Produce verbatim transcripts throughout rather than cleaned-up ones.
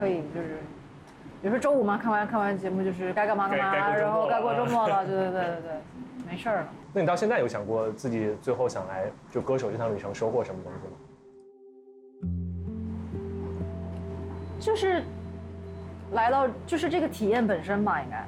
可以就是，比如说周五嘛，看完看完节目就是该干嘛干嘛，然后该过周末了，对对对对对，没事了。 那你到现在有想过自己最后想来就歌手这趟旅程收获什么东西吗？ 就是来到就是这个体验本身吧，应该。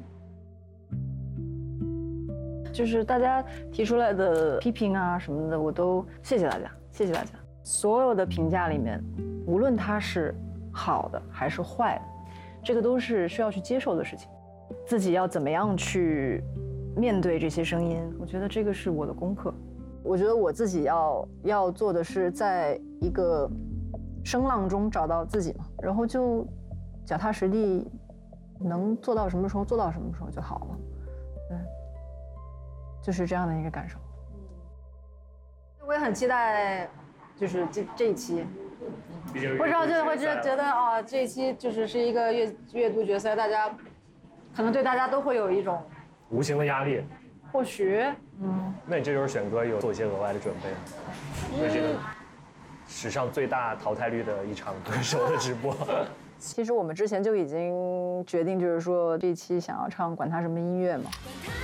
就是大家提出来的批评啊什么的，我都谢谢大家，谢谢大家。所有的评价里面，无论它是好的还是坏的，这个都是需要去接受的事情。自己要怎么样去面对这些声音，我觉得这个是我的功课。我觉得我自己要要做的是，在一个声浪中找到自己嘛，然后就脚踏实地，能做到什么时候做到什么时候就好了。对。就是这样的一个感受，我也很期待，就是这这一期，不知道就会觉觉得啊，这一期就是是一个阅阅读决赛，大家可能对大家都会有一种无形的压力， 或许，嗯。 那你这就是选歌有做一些额外的准备吗？对这个史上最大淘汰率的一场歌手的直播。 其实我们之前就已经决定，就是说这一期想要唱管他什么音乐嘛。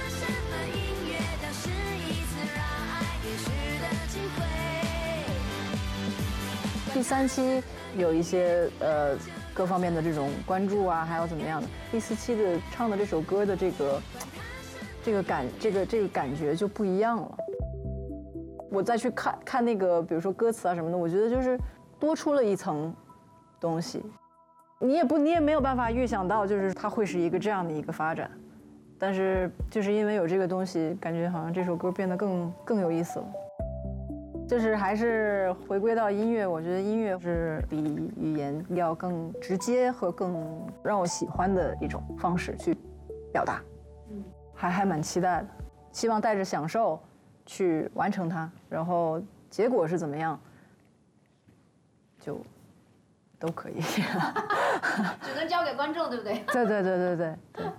第三期有一些呃各方面的这种关注啊，还有怎么样的。第四期的唱的这首歌的这个这个感这个这个感觉就不一样了。我再去看看那个，比如说歌词啊什么的，我觉得就是多出了一层东西。你也不你也没有办法预想到，就是它会是一个这样的一个发展。但是就是因为有这个东西，感觉好像这首歌变得更更有意思了。就是还是回归到音乐，我觉得音乐是比语言要更直接和更让我喜欢的一种方式去表达，嗯，还还蛮期待的，希望带着享受去完成它，然后结果是怎么样，就都可以， 只能交给观众，对不对？ 对对对对对对。